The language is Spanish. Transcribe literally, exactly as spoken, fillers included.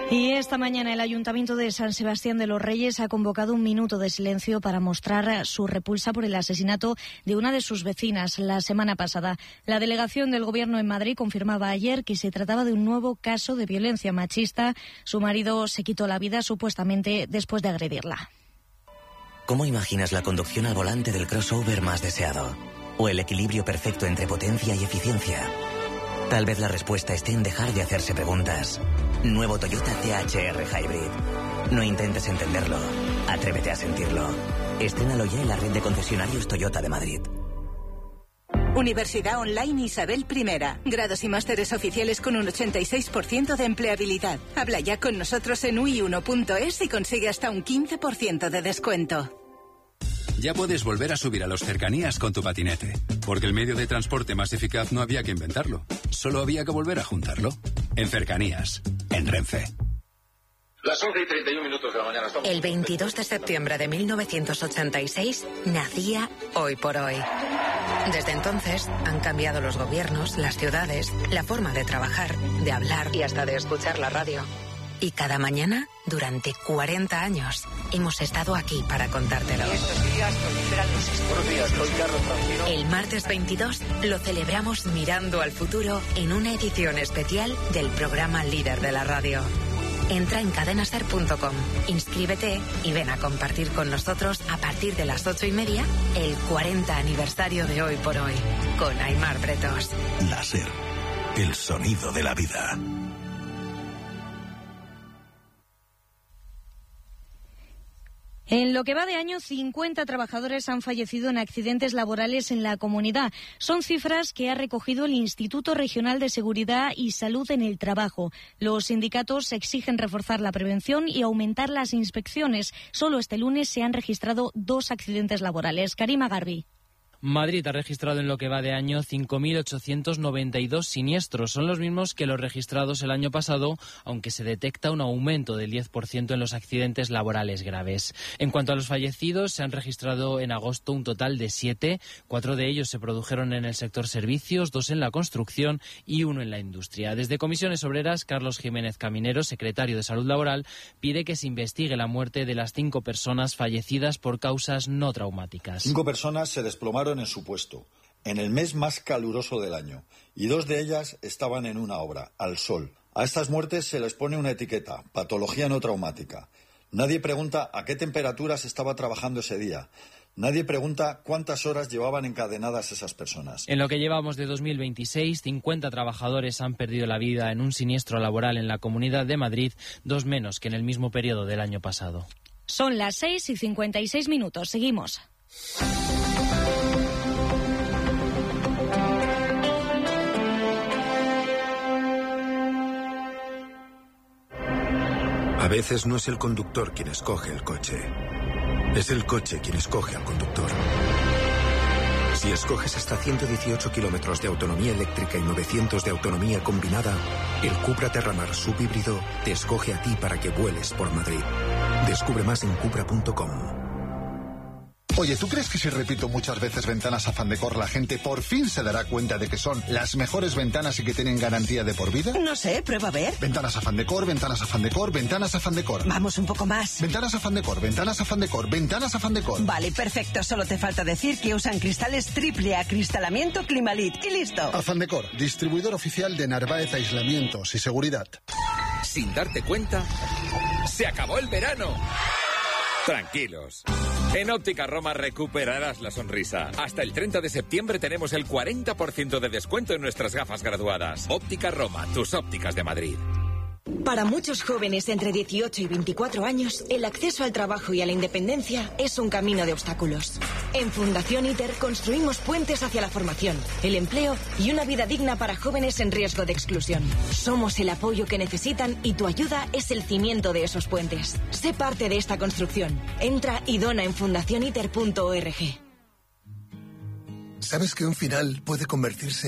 Y esta mañana el Ayuntamiento de San Sebastián de los Reyes ha convocado un minuto de silencio para mostrar su repulsa por el asesinato de una de sus vecinas la semana pasada. La delegación del Gobierno en Madrid confirmaba ayer que se trataba de un nuevo caso de violencia machista. Su marido se quitó la vida supuestamente después de agredirla. ¿Cómo imaginas la conducción al volante del crossover más deseado? ¿O el equilibrio perfecto entre potencia y eficiencia? Tal vez la respuesta esté en dejar de hacerse preguntas. Nuevo Toyota C H R Hybrid. No intentes entenderlo. Atrévete a sentirlo. Estrénalo ya en la red de concesionarios Toyota de Madrid. Universidad Online Isabel I. Grados y másteres oficiales con un ochenta y seis por ciento de empleabilidad. Habla ya con nosotros en u i uno punto es y consigue hasta un quince por ciento de descuento. Ya puedes volver a subir a los cercanías con tu patinete, porque el medio de transporte más eficaz no había que inventarlo, solo había que volver a juntarlo. En cercanías, en Renfe. Las once y treinta y un minutos de la mañana. Estamos... El veintidós de septiembre de mil novecientos ochenta y seis nacía Hoy por Hoy. Desde entonces han cambiado los gobiernos, las ciudades, la forma de trabajar, de hablar y hasta de escuchar la radio. Y cada mañana, durante cuarenta años, hemos estado aquí para contártelo. El martes veintidós lo celebramos mirando al futuro en una edición especial del programa líder de la radio. Entra en cadenaser punto com, inscríbete y ven a compartir con nosotros a partir de las ocho y media el cuarenta aniversario de Hoy por Hoy, con Aimar Bretos. La SER, el sonido de la vida. En lo que va de año, cincuenta trabajadores han fallecido en accidentes laborales en la comunidad. Son cifras que ha recogido el Instituto Regional de Seguridad y Salud en el Trabajo. Los sindicatos exigen reforzar la prevención y aumentar las inspecciones. Solo este lunes se han registrado dos accidentes laborales. Karima Garbi. Madrid ha registrado en lo que va de año cinco mil ochocientos noventa y dos siniestros. Son los mismos que los registrados el año pasado, aunque se detecta un aumento del diez por ciento en los accidentes laborales graves. En cuanto a los fallecidos, se han registrado en agosto un total de siete. Cuatro de ellos se produjeron en el sector servicios, dos en la construcción y uno en la industria. Desde Comisiones Obreras, Carlos Jiménez Caminero, secretario de Salud Laboral, pide que se investigue la muerte de las cinco personas fallecidas por causas no traumáticas. Cinco personas se desplomaron en su puesto, en el mes más caluroso del año, y dos de ellas estaban en una obra, al sol. A estas muertes se les pone una etiqueta, patología no traumática. Nadie pregunta a qué temperaturas estaba trabajando ese día. Nadie pregunta cuántas horas llevaban encadenadas esas personas. En lo que llevamos de dos mil veintiséis, cincuenta trabajadores han perdido la vida en un siniestro laboral en la Comunidad de Madrid, dos menos que en el mismo periodo del año pasado. Son las seis y cincuenta y seis minutos. Seguimos. A veces no es el conductor quien escoge el coche, es el coche quien escoge al conductor. Si escoges hasta ciento dieciocho kilómetros de autonomía eléctrica y novecientos de autonomía combinada, el Cupra Terramar subhíbrido te escoge a ti para que vueles por Madrid. Descubre más en cupra punto com. Oye, ¿tú crees que si repito muchas veces Ventanas Afán Decor la gente por fin se dará cuenta de que son las mejores ventanas y que tienen garantía de por vida? No sé, prueba a ver. Ventanas Afán Decor, Ventanas Afán Decor, Ventanas Afán Decor. Vamos un poco más. Ventanas Afán Decor, Ventanas Afán Decor, Ventanas Afán Decor. Vale, perfecto. Solo te falta decir que usan cristales triple acristalamiento Climalit. Y listo. Afán Decor, distribuidor oficial de Narváez Aislamientos y Seguridad. Sin darte cuenta, se acabó el verano. Tranquilos. En Óptica Roma recuperarás la sonrisa. Hasta el treinta de septiembre tenemos el cuarenta por ciento de descuento en nuestras gafas graduadas. Óptica Roma, tus ópticas de Madrid. Para muchos jóvenes entre dieciocho y veinticuatro años, el acceso al trabajo y a la independencia es un camino de obstáculos. En Fundación ITER construimos puentes hacia la formación, el empleo y una vida digna para jóvenes en riesgo de exclusión. Somos el apoyo que necesitan y tu ayuda es el cimiento de esos puentes. Sé parte de esta construcción. Entra y dona en fundación iter punto org. ¿Sabes que un final puede convertirse